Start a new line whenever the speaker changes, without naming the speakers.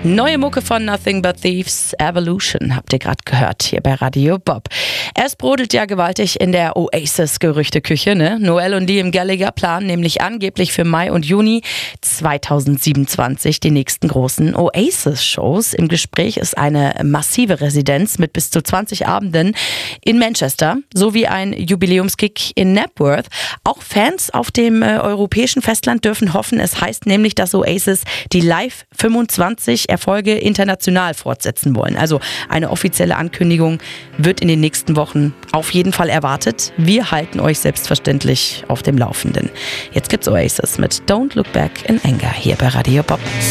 Neue Mucke von Nothing But Thieves, Evolution, habt ihr gerade gehört, hier bei Radio Bob. Es brodelt ja gewaltig in der Oasis-Gerüchteküche, ne? Noel und Liam Gallagher planen nämlich angeblich für Mai und Juni 2027 die nächsten großen Oasis-Shows. Im Gespräch ist eine massive Residenz mit bis zu 20 Abenden in Manchester sowie ein Jubiläumskick in Knapworth. Auch Fans auf dem europäischen Festland dürfen hoffen. Es heißt nämlich, dass Oasis die Live 25 Erfolge international fortsetzen wollen. Also eine offizielle Ankündigung wird in den nächsten Wochen auf jeden Fall erwartet. Wir halten euch selbstverständlich auf dem Laufenden. Jetzt gibt's Oasis mit Don't Look Back in Anger hier bei Radio Bob.